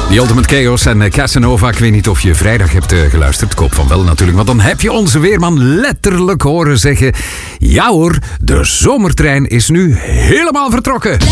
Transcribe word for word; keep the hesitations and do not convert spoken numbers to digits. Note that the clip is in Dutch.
The Ultimate Chaos en Casanova. Ik weet niet of je vrijdag hebt uh, geluisterd. Ik hoop van wel natuurlijk. Want dan heb je onze weerman letterlijk horen zeggen... Ja hoor, de zomertrein is nu helemaal vertrokken.